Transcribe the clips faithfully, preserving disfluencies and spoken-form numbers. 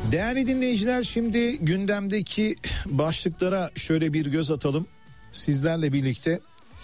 Değerli dinleyiciler, şimdi gündemdeki başlıklara şöyle bir göz atalım sizlerle birlikte.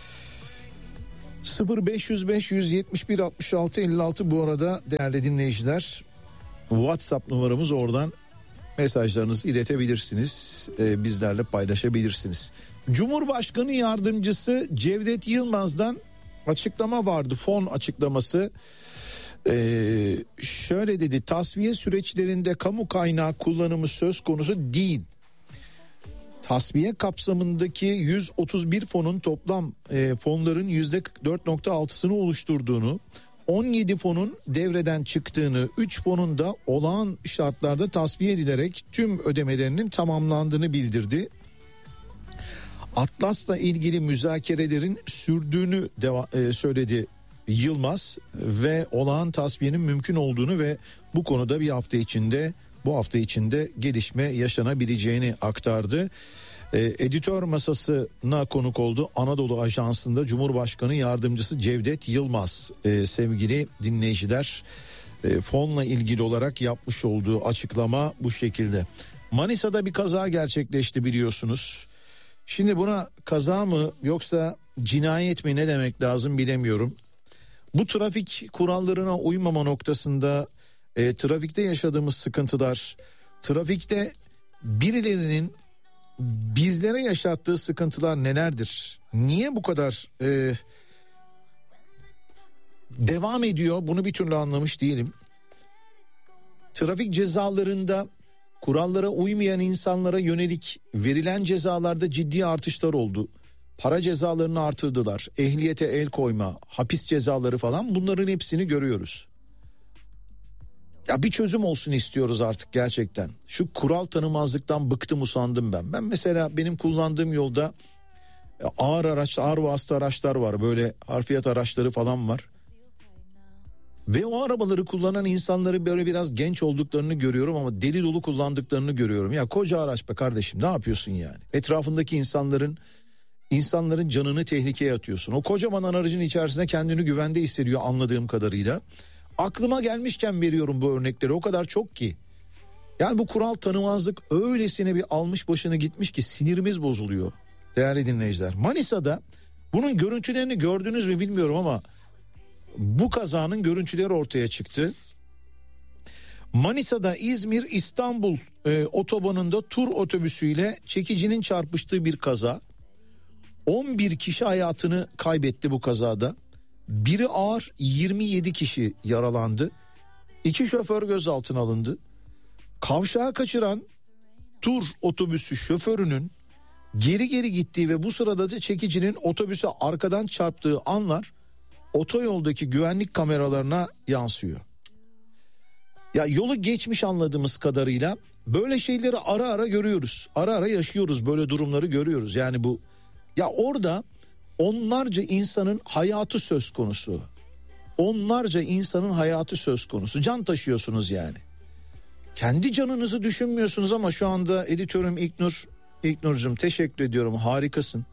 sıfır beş yüz beş yüz yetmiş bir altmış altı elli altı bu arada değerli dinleyiciler, WhatsApp numaramız, oradan mesajlarınızı iletebilirsiniz, ee, bizlerle paylaşabilirsiniz. Cumhurbaşkanı Yardımcısı Cevdet Yılmaz'dan açıklama vardı, fon açıklaması. Ee, şöyle dedi: tasfiye süreçlerinde kamu kaynağı kullanımı söz konusu değil. Tasfiye kapsamındaki yüz otuz bir fonun toplam e, fonların yüzde kırk dört nokta altısını oluşturduğunu, on yedi fonun devreden çıktığını, üç fonun da olağan şartlarda tasfiye edilerek tüm ödemelerinin tamamlandığını bildirdi. Atlas'la ilgili müzakerelerin sürdüğünü deva- e, söyledi Yılmaz ve olağan tasfiyenin mümkün olduğunu ve bu konuda bir hafta içinde bu hafta içinde gelişme yaşanabileceğini aktardı. Ee, editör masasına konuk oldu Anadolu Ajansı'nda Cumhurbaşkanı Yardımcısı Cevdet Yılmaz. Ee, sevgili dinleyiciler, e, fonla ilgili olarak yapmış olduğu açıklama bu şekilde. Manisa'da bir kaza gerçekleşti biliyorsunuz. Şimdi buna kaza mı yoksa cinayet mi, ne demek lazım bilemiyorum. Bu trafik kurallarına uymama noktasında e, trafikte yaşadığımız sıkıntılar, trafikte birilerinin bizlere yaşattığı sıkıntılar nelerdir? Niye bu kadar e, devam ediyor? Bunu bir türlü anlamış değilim. Trafik cezalarında kurallara uymayan insanlara yönelik verilen cezalarda ciddi artışlar oldu. Para cezalarını artırdılar. Ehliyete el koyma, hapis cezaları falan, bunların hepsini görüyoruz. Ya bir çözüm olsun istiyoruz artık gerçekten. Şu kural tanımazlıktan bıktım, usandım ben. Ben mesela benim kullandığım yolda ağır araç, ağır vasıta araçlar var. Böyle harfiyat araçları falan var. Ve o arabaları kullanan insanların böyle biraz genç olduklarını görüyorum ama deli dolu kullandıklarını görüyorum. Ya koca araç be kardeşim, ne yapıyorsun yani? Etrafındaki insanların insanların canını tehlikeye atıyorsun. O kocaman aracın içerisinde kendini güvende hissediyor anladığım kadarıyla. Aklıma gelmişken veriyorum bu örnekleri, o kadar çok ki. Yani bu kural tanımazlık öylesine bir almış başını gitmiş ki sinirimiz bozuluyor değerli dinleyiciler. Manisa'da bunun görüntülerini gördünüz mü bilmiyorum ama bu kazanın görüntüleri ortaya çıktı. Manisa'da İzmir İstanbul e, otobanında tur otobüsüyle çekicinin çarpıştığı bir kaza. on bir kişi hayatını kaybetti bu kazada. Biri ağır, yirmi yedi kişi yaralandı. İki şoför gözaltına alındı. Kavşağa kaçıran tur otobüsü şoförünün geri geri gittiği ve bu sırada da çekicinin otobüse arkadan çarptığı anlar otoyoldaki güvenlik kameralarına yansıyor. Ya yolu geçmiş anladığımız kadarıyla böyle şeyleri ara ara görüyoruz. Ara ara yaşıyoruz, böyle durumları görüyoruz. Yani bu, ya orada onlarca insanın hayatı söz konusu. Onlarca insanın hayatı söz konusu. Can taşıyorsunuz yani. Kendi canınızı düşünmüyorsunuz ama şu anda editörüm İlknur, İlknur'cum teşekkür ediyorum, harikasın.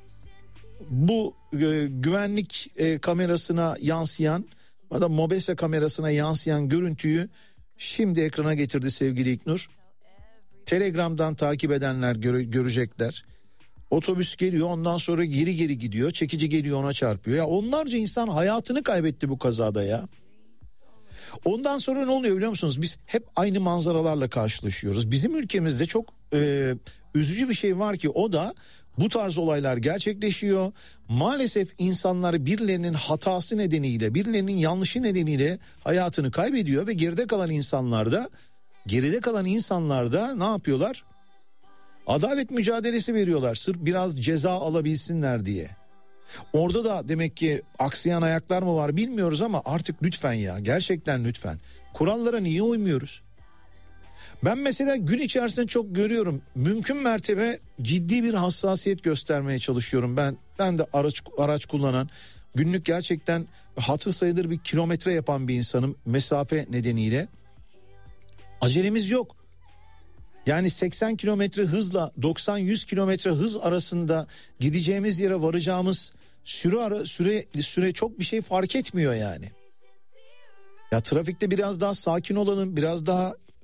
Bu e, güvenlik e, kamerasına yansıyan ya da Mobese kamerasına yansıyan görüntüyü şimdi ekrana getirdi sevgili İlknur. Telegram'dan takip edenler göre, görecekler. Otobüs geliyor, ondan sonra geri geri gidiyor. Çekici geliyor, ona çarpıyor. Ya onlarca insan hayatını kaybetti bu kazada ya. Ondan sonra ne oluyor biliyor musunuz? Biz hep aynı manzaralarla karşılaşıyoruz. Bizim ülkemizde çok e, üzücü bir şey var ki, o da bu tarz olaylar gerçekleşiyor. Maalesef insanlar birilerinin hatası nedeniyle, birilerinin yanlışı nedeniyle hayatını kaybediyor ve geride kalan insanlar da geride kalan insanlar da ne yapıyorlar? Adalet mücadelesi veriyorlar sırf biraz ceza alabilsinler diye. Orada da demek ki aksayan ayaklar mı var bilmiyoruz ama artık lütfen ya, gerçekten lütfen. Kurallara niye uymuyoruz? Ben mesela gün içerisinde çok görüyorum. Mümkün mertebe ciddi bir hassasiyet göstermeye çalışıyorum. Ben ben de araç araç kullanan, günlük gerçekten hatır sayılır bir kilometre yapan bir insanım mesafe nedeniyle. Acelemiz yok. Yani seksen kilometre hızla doksan yüz kilometre hız arasında gideceğimiz yere varacağımız süre ara, süre süre çok bir şey fark etmiyor yani. Ya trafikte biraz daha sakin olalım, biraz daha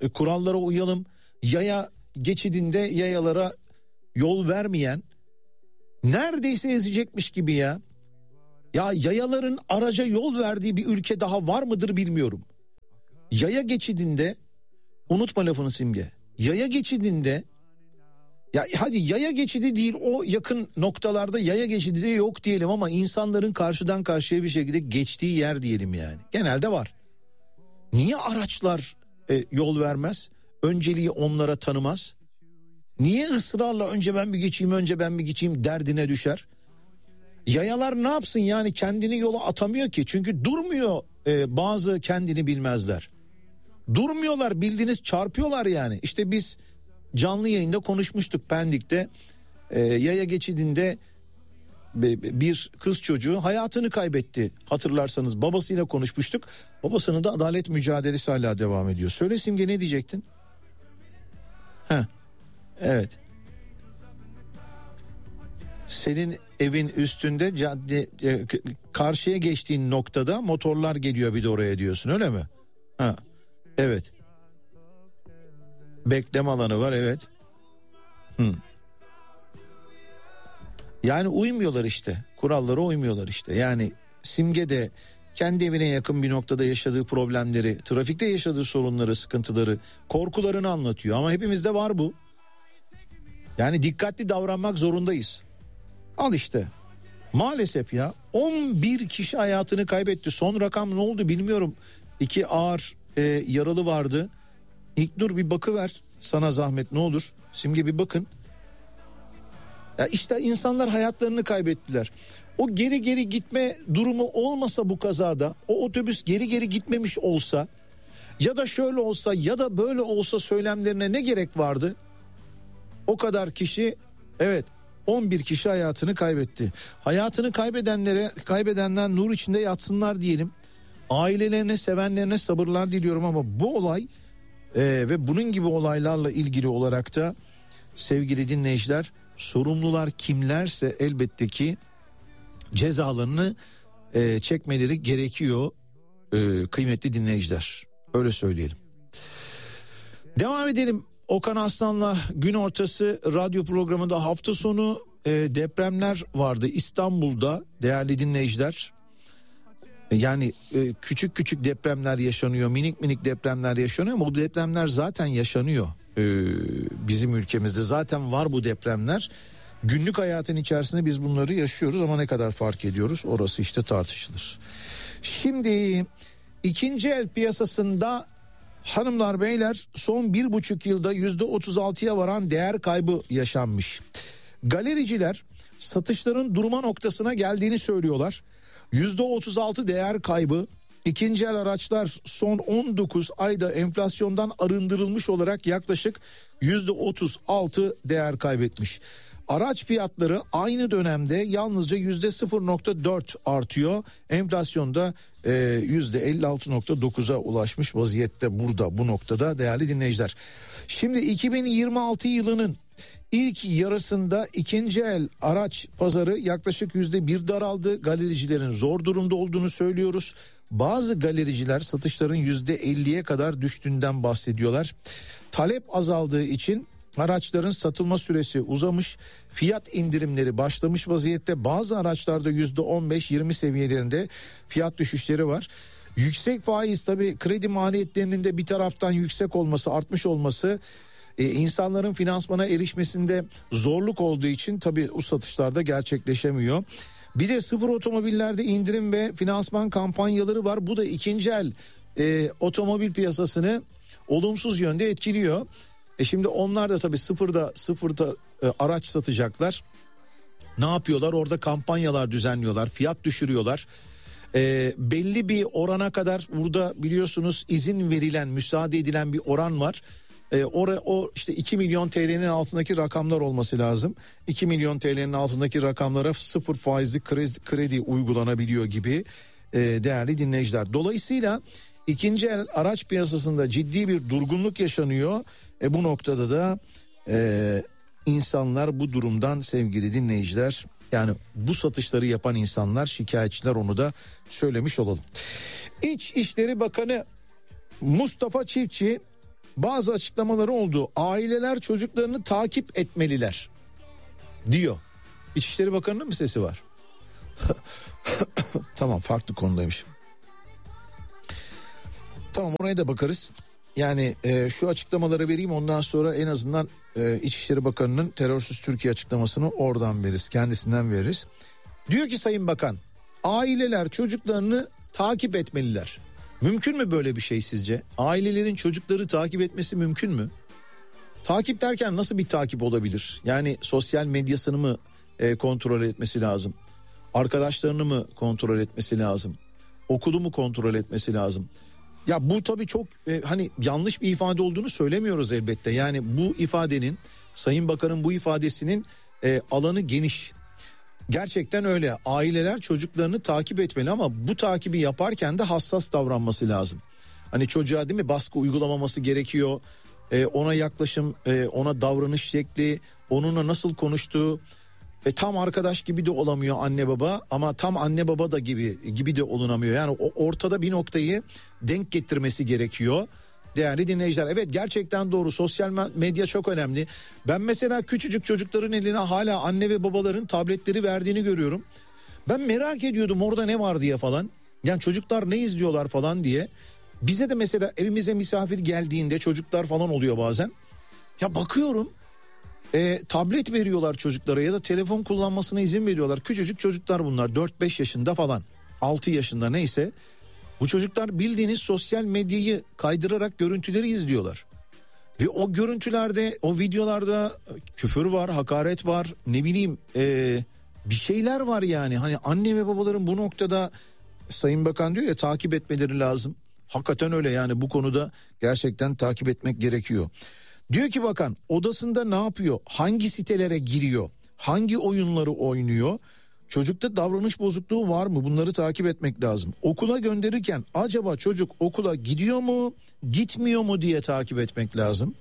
e, kurallara uyalım. Yaya geçidinde yayalara yol vermeyen neredeyse ezecekmiş gibi ya. Ya yayaların araca yol verdiği bir ülke daha var mıdır bilmiyorum. Yaya geçidinde, unutma lafını Simge. Yaya geçidinde, ya hadi yaya geçidi değil, o yakın noktalarda yaya geçidi de yok diyelim ama insanların karşıdan karşıya bir şekilde geçtiği yer diyelim yani. Genelde var. Niye araçlar e, yol vermez? Önceliği onlara tanımaz? Niye ısrarla önce ben bir geçeyim, önce ben bir geçeyim derdine düşer? Yayalar ne yapsın yani, kendini yola atamıyor ki. Çünkü durmuyor e, bazı kendini bilmezler. Durmuyorlar, bildiğiniz çarpıyorlar yani. İşte biz canlı yayında konuşmuştuk Pendik'te. E, yaya geçidinde bir kız çocuğu hayatını kaybetti. Hatırlarsanız babasıyla konuşmuştuk. Babasının da adalet mücadelesi hala devam ediyor. Söyle Simge, ne diyecektin? Heh, evet. Senin evin üstünde cadde, karşıya geçtiğin noktada motorlar geliyor bir de oraya diyorsun, öyle mi? Ha, evet. Bekleme alanı var, evet. Hı. Yani uymuyorlar işte, kurallara uymuyorlar işte. Yani Simge de kendi evine yakın bir noktada yaşadığı problemleri, trafikte yaşadığı sorunları, sıkıntıları, korkularını anlatıyor. Ama hepimizde var bu. Yani dikkatli davranmak zorundayız. Al işte. Maalesef ya, on bir kişi hayatını kaybetti. Son rakam ne oldu bilmiyorum. İki ağır e, yaralı vardı. İlknur bir bakıver sana zahmet, ne olur. Simge bir bakın. Ya işte insanlar hayatlarını kaybettiler. O geri geri gitme durumu olmasa bu kazada, o otobüs geri geri gitmemiş olsa ya da şöyle olsa ya da böyle olsa söylemlerine ne gerek vardı? O kadar kişi, evet, on bir kişi hayatını kaybetti. Hayatını kaybedenlere, kaybedenler nur içinde yatsınlar diyelim. Ailelerine, sevenlerine sabırlar diliyorum ama bu olay e, ve bunun gibi olaylarla ilgili olarak da sevgili dinleyiciler, sorumlular kimlerse elbette ki cezalarını e, çekmeleri gerekiyor e, kıymetli dinleyiciler. Öyle söyleyelim. Devam edelim. Okan Aslan'la gün ortası radyo programında hafta sonu e, depremler vardı İstanbul'da değerli dinleyiciler. Yani e, küçük küçük depremler yaşanıyor, minik minik depremler yaşanıyor ama bu depremler zaten yaşanıyor. Ee, bizim ülkemizde zaten var bu depremler. Günlük hayatın içerisinde biz bunları yaşıyoruz ama ne kadar fark ediyoruz orası işte tartışılır. Şimdi ikinci el piyasasında hanımlar beyler son bir buçuk yılda yüzde otuz altıya varan değer kaybı yaşanmış. Galericiler satışların durma noktasına geldiğini söylüyorlar. yüzde otuz altı değer kaybı. İkinci el araçlar son on dokuz ayda enflasyondan arındırılmış olarak yaklaşık yüzde otuz altı değer kaybetmiş. Araç fiyatları aynı dönemde yalnızca yüzde sıfır nokta dört artıyor. Enflasyonda e, yüzde elli altı nokta dokuza ulaşmış vaziyette burada, bu noktada değerli dinleyiciler. Şimdi iki bin yirmi altı yılının İlk yarısında ikinci el araç pazarı yaklaşık yüzde bir daraldı. Galericilerin zor durumda olduğunu söylüyoruz. Bazı galericiler satışların yüzde elliye kadar düştüğünden bahsediyorlar. Talep azaldığı için araçların satılma süresi uzamış. Fiyat indirimleri başlamış vaziyette. Bazı araçlarda yüzde on beş yirmi seviyelerinde fiyat düşüşleri var. Yüksek faiz, tabii kredi maliyetlerinin de bir taraftan yüksek olması, artmış olması Ee, insanların finansmana erişmesinde zorluk olduğu için tabii o satışlarda gerçekleşemiyor. Bir de sıfır otomobillerde indirim ve finansman kampanyaları var. Bu da ikinci el e, otomobil piyasasını olumsuz yönde etkiliyor. E şimdi onlar da tabii sıfırda sıfırda e, araç satacaklar. Ne yapıyorlar? Orada kampanyalar düzenliyorlar, fiyat düşürüyorlar. E, belli bir orana kadar burada biliyorsunuz izin verilen, müsaade edilen bir oran var. E, or, o işte iki milyon T L'nin altındaki rakamlar olması lazım. iki milyon T L'nin altındaki rakamlara sıfır faizli kredi, kredi uygulanabiliyor gibi e, değerli dinleyiciler. Dolayısıyla ikinci el araç piyasasında ciddi bir durgunluk yaşanıyor. E, bu noktada da e, insanlar bu durumdan sevgili dinleyiciler, yani bu satışları yapan insanlar şikayetçiler, onu da söylemiş olalım. İçişleri Bakanı Mustafa Çiftçi bazı açıklamaları oldu. Aileler çocuklarını takip etmeliler diyor. İçişleri Bakanı'nın mı sesi var? Tamam, farklı konudaymışım. Tamam, oraya da bakarız. Yani e, şu açıklamaları vereyim, ondan sonra en azından e, İçişleri Bakanı'nın terörsüz Türkiye açıklamasını oradan veririz, kendisinden veririz. Diyor ki Sayın Bakan, aileler çocuklarını takip etmeliler. Mümkün mü böyle bir şey sizce? Ailelerin çocukları takip etmesi mümkün mü? Takip derken nasıl bir takip olabilir? Yani sosyal medyasını mı e, kontrol etmesi lazım? Arkadaşlarını mı kontrol etmesi lazım? Okulu mu kontrol etmesi lazım? Ya bu tabii çok e, hani yanlış bir ifade olduğunu söylemiyoruz elbette. Yani bu ifadenin, Sayın Bakan'ın bu ifadesinin e, alanı geniş. Gerçekten öyle. Aileler çocuklarını takip etmeli ama bu takibi yaparken de hassas davranması lazım. Hani çocuğa değil mi baskı uygulamaması gerekiyor. Ee, ona yaklaşım, e, ona davranış şekli, onunla nasıl konuştuğu. Ve tam arkadaş gibi de olamıyor anne baba ama tam anne baba da gibi gibi de olunamıyor. Yani o ortada bir noktayı denk getirmesi gerekiyor. Değerli dinleyiciler, evet gerçekten doğru, sosyal medya çok önemli. Ben mesela küçücük çocukların eline hala anne ve babaların tabletleri verdiğini görüyorum. Ben merak ediyordum orada ne var diye falan. Yani çocuklar ne izliyorlar falan diye. Bize de mesela evimize misafir geldiğinde çocuklar falan oluyor bazen. Ya bakıyorum e, tablet veriyorlar çocuklara ya da telefon kullanmasına izin veriyorlar. Küçücük çocuklar bunlar, dört beş yaşında falan, altı yaşında neyse. Bu çocuklar bildiğiniz sosyal medyayı kaydırarak görüntüleri izliyorlar. Ve o görüntülerde, o videolarda küfür var, hakaret var, ne bileyim ee, bir şeyler var yani. Hani anne ve babaların bu noktada, Sayın Bakan diyor ya, takip etmeleri lazım. Hakikaten öyle yani, bu konuda gerçekten takip etmek gerekiyor. Diyor ki bakan, odasında ne yapıyor, hangi sitelere giriyor, hangi oyunları oynuyor? Çocukta davranış bozukluğu var mı? Bunları takip etmek lazım. Okula gönderirken acaba çocuk okula gidiyor mu, gitmiyor mu diye takip etmek lazım.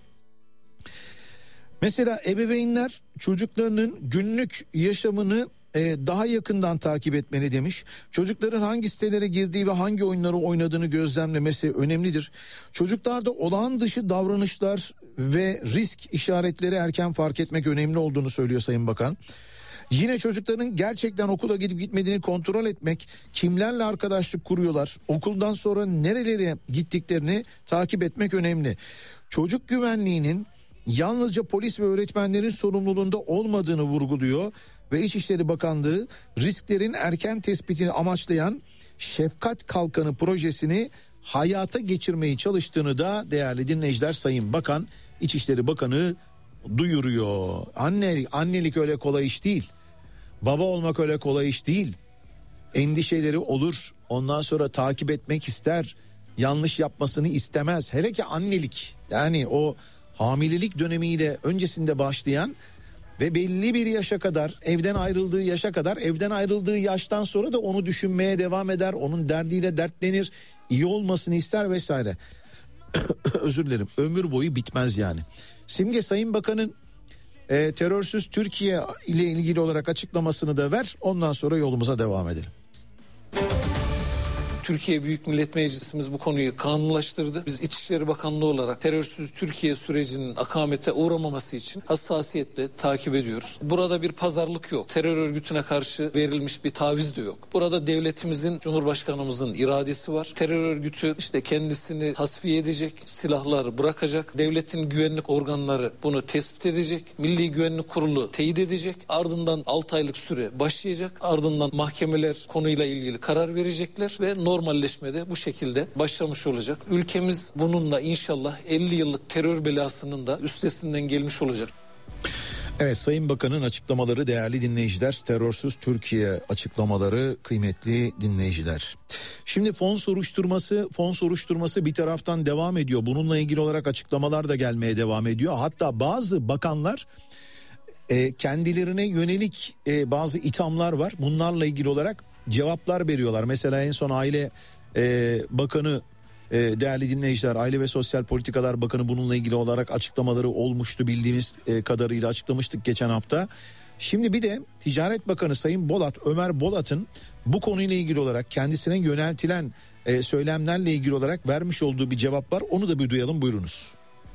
Mesela ebeveynler çocuklarının günlük yaşamını e, daha yakından takip etmeli demiş. Çocukların hangi sitelere girdiği ve hangi oyunları oynadığını gözlemlemesi önemlidir. Çocuklarda olağan dışı davranışlar ve risk işaretleri erken fark etmek önemli olduğunu söylüyor Sayın Bakan. Yine çocukların gerçekten okula gidip gitmediğini kontrol etmek, kimlerle arkadaşlık kuruyorlar, okuldan sonra nerelere gittiklerini takip etmek önemli. Çocuk güvenliğinin yalnızca polis ve öğretmenlerin sorumluluğunda olmadığını vurguluyor ve İçişleri Bakanlığı risklerin erken tespitini amaçlayan Şefkat Kalkanı projesini hayata geçirmeyi çalıştığını da değerli dinleyiciler Sayın Bakan, İçişleri Bakanı duyuruyor. Anne, annelik öyle kolay iş değil. Baba olmak öyle kolay iş değil. Endişeleri olur. Ondan sonra takip etmek ister. Yanlış yapmasını istemez. Hele ki annelik. Yani o hamilelik dönemiyle öncesinde başlayan ve belli bir yaşa kadar, evden ayrıldığı yaşa kadar, evden ayrıldığı yaştan sonra da onu düşünmeye devam eder. Onun derdiyle dertlenir. İyi olmasını ister vesaire. Özür dilerim. Ömür boyu bitmez yani. Simge, Sayın Bakan'ın e, terörsüz Türkiye ile ilgili olarak açıklamasını da ver. Ondan sonra yolumuza devam edelim. Türkiye Büyük Millet Meclisimiz bu konuyu kanunlaştırdı. Biz İçişleri Bakanlığı olarak terörsüz Türkiye sürecinin akamete uğramaması için hassasiyetle takip ediyoruz. Burada bir pazarlık yok. Terör örgütüne karşı verilmiş bir taviz de yok. Burada devletimizin, Cumhurbaşkanımızın iradesi var. Terör örgütü işte kendisini tasfiye edecek, silahları bırakacak. Devletin güvenlik organları bunu tespit edecek. Milli Güvenlik Kurulu teyit edecek. Ardından altı aylık süre başlayacak. Ardından mahkemeler konuyla ilgili karar verecekler ve normalleşmede bu şekilde başlamış olacak. Ülkemiz bununla inşallah elli yıllık terör belasının da üstesinden gelmiş olacak. Evet, Sayın Bakan'ın açıklamaları değerli dinleyiciler. Terörsüz Türkiye açıklamaları kıymetli dinleyiciler. Şimdi fon soruşturması, fon soruşturması bir taraftan devam ediyor. Bununla ilgili olarak açıklamalar da gelmeye devam ediyor. Hatta bazı bakanlar e, kendilerine yönelik e, bazı ithamlar var. Bunlarla ilgili olarak cevaplar veriyorlar. Mesela en son Aile e, Bakanı, e, değerli dinleyiciler, Aile ve Sosyal Politikalar Bakanı bununla ilgili olarak açıklamaları olmuştu, bildiğimiz e, kadarıyla açıklamıştık geçen hafta. Şimdi bir de Ticaret Bakanı Sayın Bolat, Ömer Bolat'ın bu konuyla ilgili olarak kendisine yöneltilen e, söylemlerle ilgili olarak vermiş olduğu bir cevap var. Onu da bir duyalım, buyurunuz.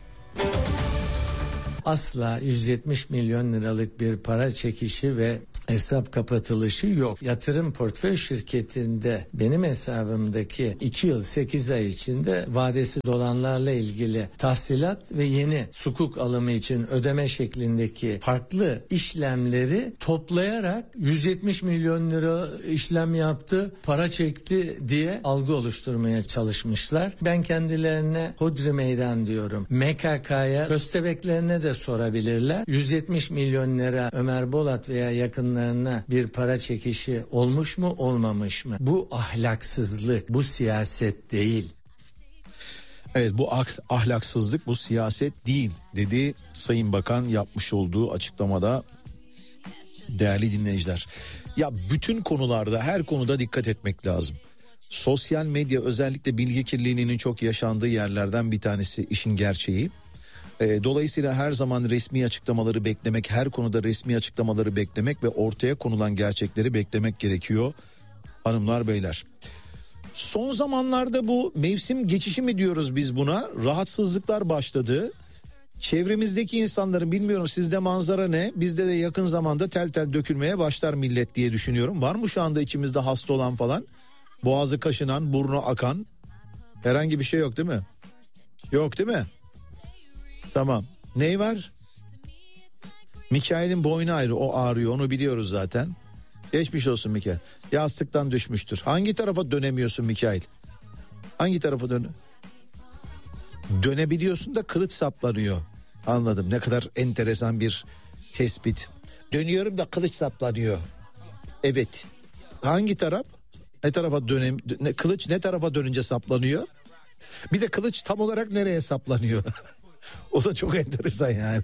asla yüz yetmiş milyon liralık bir para çekişi ve hesap kapatılışı yok. Yatırım portföy şirketinde benim hesabımdaki iki yıl sekiz ay içinde vadesi dolanlarla ilgili tahsilat ve yeni sukuk alımı için ödeme şeklindeki farklı işlemleri toplayarak yüz yetmiş milyon lira işlem yaptı, para çekti diye algı oluşturmaya çalışmışlar. Ben kendilerine hodri meydan diyorum. M K K'ya, köstebeklerine de sorabilirler. yüz yetmiş milyon lira Ömer Bolat veya yakınlarına bir para çekişi olmuş mu, olmamış mı? Bu ahlaksızlık, bu siyaset değil. Evet, bu ahlaksızlık, bu siyaset değil dedi Sayın Bakan yapmış olduğu açıklamada. Değerli dinleyiciler, ya bütün konularda, her konuda dikkat etmek lazım. Sosyal medya özellikle bilgi kirliliğinin çok yaşandığı yerlerden bir tanesi, işin gerçeği. E, dolayısıyla her zaman resmi açıklamaları beklemek, her konuda resmi açıklamaları beklemek ve ortaya konulan gerçekleri beklemek gerekiyor hanımlar beyler. Son zamanlarda bu mevsim geçişi mi diyoruz biz buna, rahatsızlıklar başladı. Çevremizdeki insanların, bilmiyorum sizde manzara ne, bizde de yakın zamanda tel tel dökülmeye başlar millet diye düşünüyorum. Var mı şu anda içimizde hasta olan falan? Boğazı kaşınan, burnu akan, herhangi bir şey yok değil mi? Yok değil mi? Tamam. Ney var? Mikail'in boynu ayrı, o ağrıyor, onu biliyoruz zaten. Geçmiş olsun Mikail. Yastıktan düşmüştür. Hangi tarafa dönemiyorsun Mikail? Hangi tarafa dön? Dönebiliyorsun da kılıç saplanıyor. Anladım. Ne kadar enteresan bir tespit. Dönüyorum da kılıç saplanıyor. Evet. Hangi taraf? Ne tarafa dönem? Ne, kılıç ne tarafa dönünce saplanıyor? Bir de kılıç tam olarak nereye saplanıyor? O da çok enteresan yani.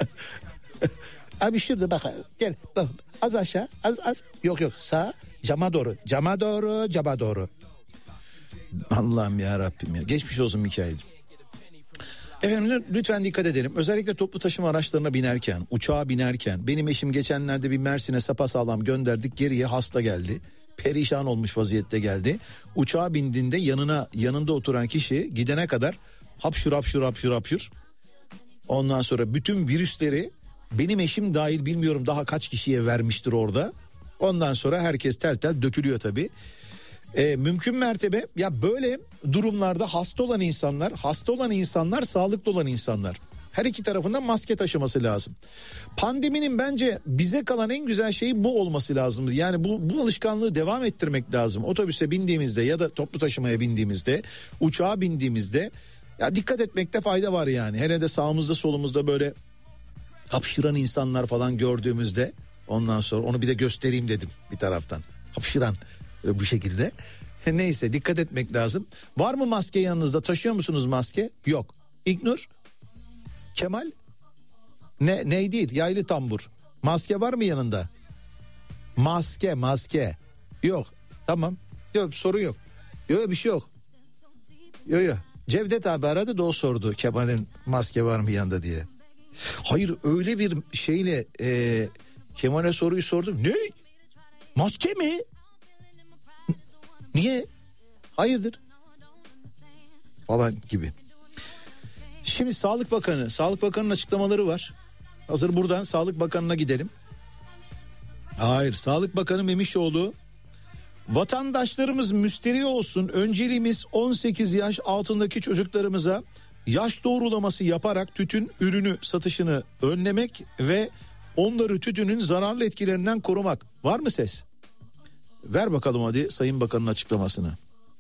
Abi şurada bak, gel bak, az aşağı, az az, yok yok, sağ, cama doğru, cama doğru, cama doğru. Allah'ım ya Rabbim ya. Geçmiş olsun Mikail'cim. Efendim lütfen dikkat edelim. Özellikle toplu taşıma araçlarına binerken, uçağa binerken, benim eşim geçenlerde bir Mersin'e sapasağlam gönderdik, geriye hasta geldi. Perişan olmuş vaziyette geldi. Uçağa bindiğinde yanına yanında oturan kişi gidene kadar hapşur hapşur hapşur hapşur. Ondan sonra bütün virüsleri benim eşim dahil bilmiyorum daha kaç kişiye vermiştir orada. Ondan sonra herkes tel tel dökülüyor tabii. Ee, mümkün mertebe ya böyle durumlarda hasta olan insanlar, hasta olan insanlar, sağlıklı olan insanlar. Her iki tarafından maske taşıması lazım. Pandeminin bence bize kalan en güzel şeyi bu olması lazım. Yani bu, bu alışkanlığı devam ettirmek lazım. Otobüse bindiğimizde ya da toplu taşımaya bindiğimizde, uçağa bindiğimizde ya dikkat etmekte fayda var yani. Hele de sağımızda solumuzda böyle hapşıran insanlar falan gördüğümüzde, ondan sonra onu bir de göstereyim dedim bir taraftan. Hapşıran bu şekilde. Neyse, dikkat etmek lazım. Var mı maske yanınızda? Taşıyor musunuz maske? Yok. İlknur? Kemal? Ne, ney değil? Yaylı tambur. Maske var mı yanında? Maske, maske. Yok. Tamam. Yok, soru yok. Yok, bir şey yok. Yok yok. Cevdet abi aradı da o sordu Kemal'in maske var mı yanında diye. Hayır, öyle bir şeyle e, Kemal'e soruyu sordum. Ne? Maske mi? Niye? Hayırdır? Falan gibi. Şimdi Sağlık Bakanı, Sağlık Bakanı'nın açıklamaları var. Hazır buradan Sağlık Bakanı'na gidelim. Hayır, Sağlık Bakanı Memişoğlu, vatandaşlarımız müsterih olsun, önceliğimiz on sekiz yaş altındaki çocuklarımıza yaş doğrulaması yaparak tütün ürünü satışını önlemek ve onları tütünün zararlı etkilerinden korumak. Var mı ses? Ver bakalım hadi Sayın Bakan'ın açıklamasını.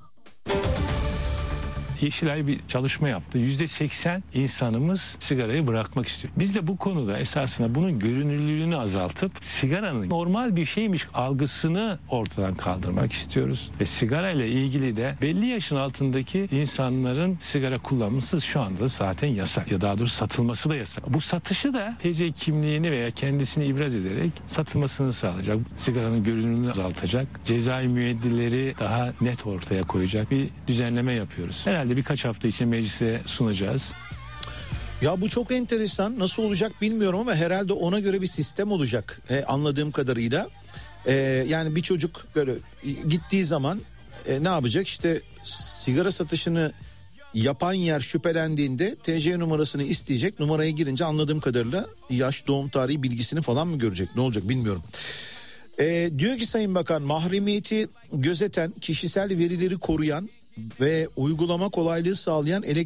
Yeşilay bir çalışma yaptı. yüzde seksen insanımız sigarayı bırakmak istiyor. Biz de bu konuda esasında bunun görünürlüğünü azaltıp sigaranın normal bir şeymiş algısını ortadan kaldırmak istiyoruz. Ve sigara ile ilgili de belli yaşın altındaki insanların sigara kullanması şu anda zaten yasak. Ya daha doğrusu satılması da yasak. Bu satışı da T C kimliğini veya kendisini ibraz ederek satılmasını sağlayacak. Sigaranın görünürlüğünü azaltacak. Cezai müeyyidleri daha net ortaya koyacak bir düzenleme yapıyoruz. Herhalde birkaç hafta için meclise sunacağız. Ya bu çok enteresan. Nasıl olacak bilmiyorum ama herhalde ona göre bir sistem olacak e, anladığım kadarıyla. E, yani bir çocuk böyle gittiği zaman e, ne yapacak? İşte sigara satışını Yapan yer şüphelendiğinde T C numarasını isteyecek. Numaraya girince anladığım kadarıyla yaş, doğum tarihi bilgisini falan mı görecek? Ne olacak bilmiyorum. Ee, diyor ki Sayın Bakan, mahremiyeti gözeten, kişisel verileri koruyan ve uygulama kolaylığı sağlayan elektronik